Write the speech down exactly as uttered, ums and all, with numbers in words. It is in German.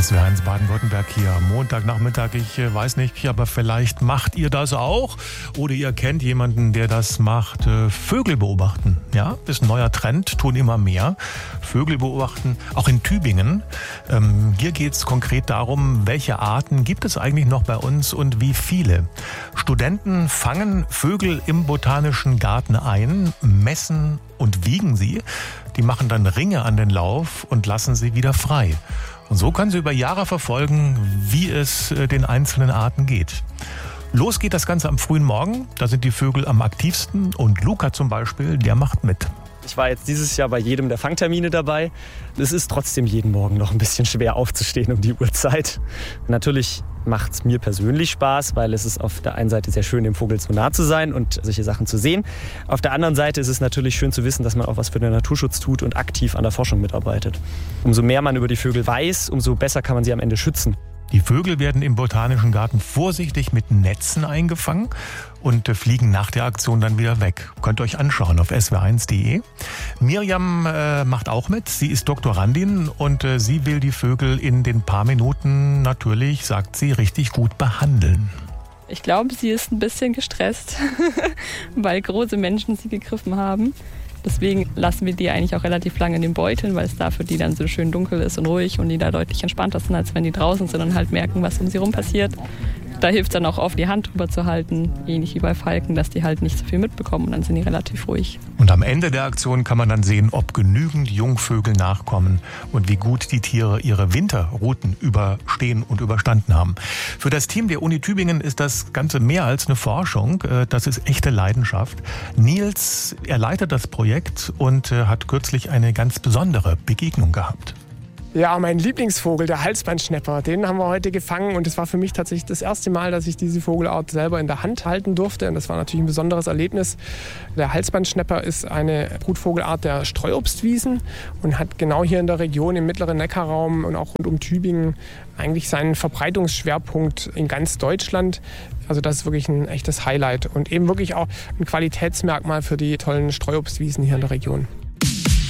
S W R eins Baden-Württemberg hier am Montagnachmittag. Ich äh, weiß nicht, aber vielleicht macht ihr das auch oder ihr kennt jemanden, der das macht. Äh, Vögel beobachten, ja, ist ein neuer Trend, tun immer mehr. Vögel beobachten, auch in Tübingen. Ähm, hier geht es konkret darum, welche Arten gibt es eigentlich noch bei uns und wie viele. Studenten fangen Vögel im Botanischen Garten ein, messen und wiegen sie. Die machen dann Ringe an den Lauf und lassen sie wieder frei. Und so können Sie über Jahre verfolgen, wie es den einzelnen Arten geht. Los geht das Ganze am frühen Morgen. Da sind die Vögel am aktivsten. Und Luca zum Beispiel, der macht mit. Ich war jetzt dieses Jahr bei jedem der Fangtermine dabei. Es ist trotzdem jeden Morgen noch ein bisschen schwer aufzustehen um die Uhrzeit. Natürlich macht es mir persönlich Spaß, weil es ist auf der einen Seite sehr schön, dem Vogel zu nah zu sein und solche Sachen zu sehen. Auf der anderen Seite ist es natürlich schön zu wissen, dass man auch was für den Naturschutz tut und aktiv an der Forschung mitarbeitet. Umso mehr man über die Vögel weiß, umso besser kann man sie am Ende schützen. Die Vögel werden im Botanischen Garten vorsichtig mit Netzen eingefangen und fliegen nach der Aktion dann wieder weg. Könnt ihr euch anschauen auf s w r eins punkt d e. Miriam äh, macht auch mit. Sie ist Doktorandin und äh, sie will die Vögel in den paar Minuten natürlich, sagt sie, richtig gut behandeln. Ich glaube, sie ist ein bisschen gestresst, weil große Menschen sie gegriffen haben. Deswegen lassen wir die eigentlich auch relativ lange in den Beuteln, weil es da für die dann so schön dunkel ist und ruhig und die da deutlich entspannter sind, als wenn die draußen sind und halt merken, was um sie rum passiert. Da hilft dann auch oft, die Hand drüber zu halten, ähnlich wie bei Falken, dass die halt nicht so viel mitbekommen und dann sind die relativ ruhig. Und am Ende der Aktion kann man dann sehen, ob genügend Jungvögel nachkommen und wie gut die Tiere ihre Winterrouten überstehen und überstanden haben. Für das Team der Uni Tübingen ist das Ganze mehr als eine Forschung, das ist echte Leidenschaft. Nils, er leitet das Projekt und hat kürzlich eine ganz besondere Begegnung gehabt. Ja, mein Lieblingsvogel, der Halsbandschnäpper, den haben wir heute gefangen und es war für mich tatsächlich das erste Mal, dass ich diese Vogelart selber in der Hand halten durfte und das war natürlich ein besonderes Erlebnis. Der Halsbandschnäpper ist eine Brutvogelart der Streuobstwiesen und hat genau hier in der Region im mittleren Neckarraum und auch rund um Tübingen eigentlich seinen Verbreitungsschwerpunkt in ganz Deutschland. Also das ist wirklich ein echtes Highlight und eben wirklich auch ein Qualitätsmerkmal für die tollen Streuobstwiesen hier in der Region.